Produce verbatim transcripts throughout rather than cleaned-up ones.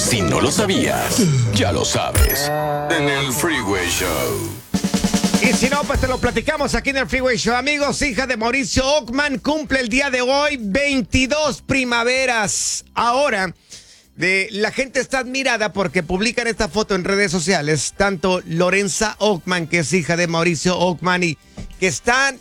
Si no lo sabías, ya lo sabes. En el Freeway Show. Y si no, pues te lo platicamos aquí en el Freeway Show. Amigos, hija de Mauricio Ockman cumple el día de hoy veintidós primaveras. Ahora, de, la gente está admirada porque publican esta foto en redes sociales. Tanto Lorenza Ockman, que es hija de Mauricio Ockman, y que están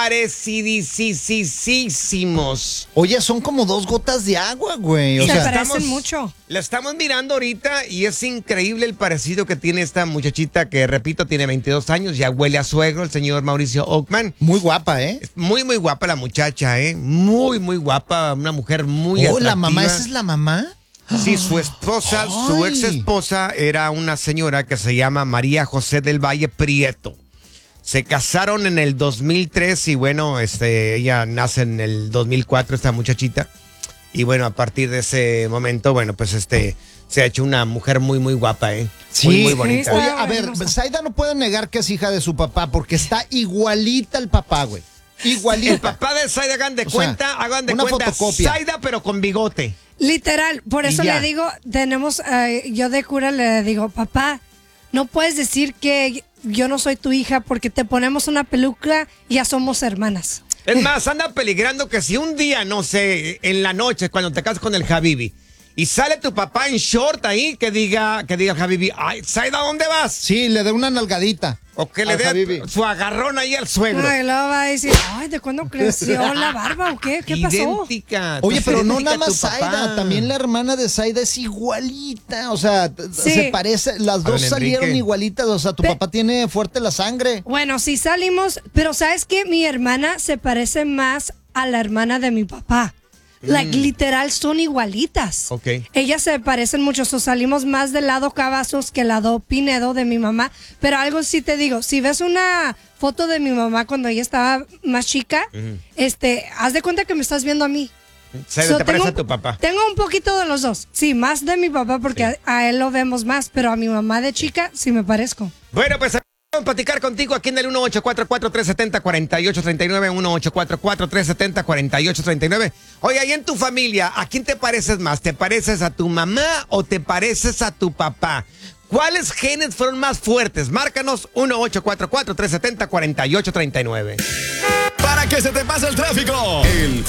parecidísimos. Oye, son como dos gotas de agua, güey. O Se sea, parecen estamos- mucho. La estamos mirando ahorita y es increíble el parecido que tiene esta muchachita que, repito, tiene veintidós años, ya huele a suegro, el señor Mauricio Ockman. muy guapa, ¿eh? Muy, muy guapa la muchacha, ¿eh? Muy, muy guapa, una mujer muy Oh, atractiva. la mamá, ¿esa es la mamá? Sí, su esposa, su Ay. ex esposa era una señora que se llama María José del Valle Prieto. Se casaron en el dos mil tres y bueno, este, ella nace en el dos mil cuatro, esta muchachita. Y bueno, a partir de ese momento, bueno, pues este, se ha hecho una mujer muy, muy guapa, ¿eh? Muy, muy bonita. Sí, Oye, está a ver, hermosa. Zaida no puede negar que es hija de su papá porque está igualita al papá, güey. Igualita. El papá de Zaida, hagan de O sea, cuenta, hagan de una cuenta, fotocopia. Zaida pero con bigote. Literal, por Y eso ya. le digo, tenemos, eh, yo de cura le digo, papá, no puedes decir que yo no soy tu hija porque te ponemos una peluca y ya somos hermanas. Es más, anda peligrando que si un día, no sé, en la noche, cuando te casas con el Habibi, y sale tu papá en short ahí, que diga, que diga el Habibi, ay, Zaida, ¿dónde vas? Sí, le dé una nalgadita. O que le al dé Habibi. su agarrón ahí al suegro. Ay, luego va a decir, ay, ¿de cuándo creció la barba o qué? ¿Qué pasó? Idéntica. Oye, Tú pero eres no idéntica nada a tu más papá. Zaida, también la hermana de Zaida es igualita, o sea, t- Sí. se parece, las dos Don salieron Enrique. igualitas, o sea, tu Pe- papá tiene fuerte la sangre. Bueno, sí salimos, pero ¿sabes qué? Mi hermana se parece más a la hermana de mi papá. Like, literal, son igualitas. Ok. Ellas se parecen mucho, so, salimos más del lado Cavazos que el lado Pinedo de mi mamá. Pero algo sí te digo, si ves una foto de mi mamá cuando ella estaba más chica, este, haz de cuenta que me estás viendo a mí. Zaida, So, te parece tengo- a tu papá. Tengo un poquito de los dos. Sí, más de mi papá porque a, a él lo vemos más, pero a mi mamá de chica sí me parezco. Bueno, pues vamos a platicar contigo aquí en el uno ocho cuatro cuatro, tres siete cero, cuatro ocho tres nueve, uno ocho cuatro cuatro, tres siete cero, cuatro ocho tres nueve. Oye, ahí en tu familia, ¿a quién te pareces más? ¿Te pareces a tu mamá o te pareces a tu papá? ¿Cuáles genes fueron más fuertes? Márcanos uno ocho cuatro cuatro, tres siete cero, cuatro ocho tres nueve. Para que se te pase el tráfico. El